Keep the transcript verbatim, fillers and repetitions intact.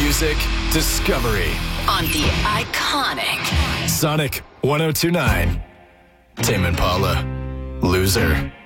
music discovery on the iconic Sonic one oh two point nine. Tame Impala, Loser.